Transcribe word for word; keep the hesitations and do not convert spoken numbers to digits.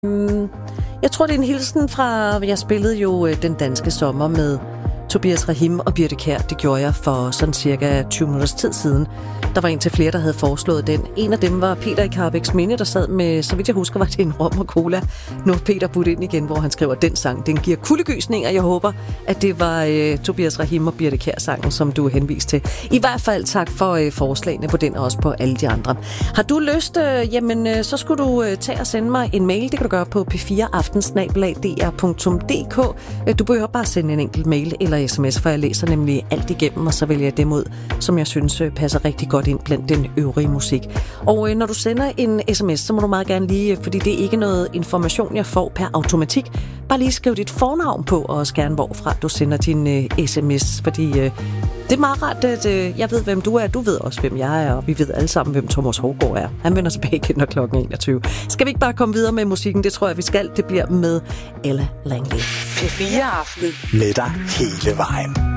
Jeg tror, det er en hilsen fra... Jeg spillede jo Den Danske Sommer med Tobias Rahim og Birthe Kjær. Det gjorde jeg for sådan cirka tyve minutters tid siden. Der var en til flere, der havde foreslået den. En af dem var Peter i Karrebæksminde, der sad med, så vidt jeg husker, var det en rom og cola. Nu er Peter budt ind igen, hvor han skriver, den sang, den giver kuldegysninger. Jeg håber, at det var øh, Tobias Rahim og Birthe Kjær-sangen, som du er henvist til. I hvert fald tak for øh, forslagene på den, og også på alle de andre. Har du lyst, øh, jamen øh, så skulle du øh, tage og sende mig en mail. Det kan du gøre på p fire aften snabel-a d r punktum d k. Du behøver bare sende en enkelt mail eller sms, for jeg læser nemlig alt igennem, og så vælger jeg dem ud, som jeg synes øh, passer rigtig godt ind blandt den øvrige musik. Og øh, når du sender en sms, så må du meget gerne lige, fordi det er ikke noget information, jeg får per automatik, bare lige skriv dit fornavn på, og også gerne hvorfra du sender din øh, sms, fordi øh, det er meget rart, at øh, jeg ved, hvem du er, du ved også, hvem jeg er, og vi ved alle sammen, hvem Thomas Hougaard er. Han vender tilbage igen, når klokken er enogtyve. Skal vi ikke bare komme videre med musikken? Det tror jeg, vi skal. Det bliver med Ella Langley. P fire Aften. Med dig hele vejen.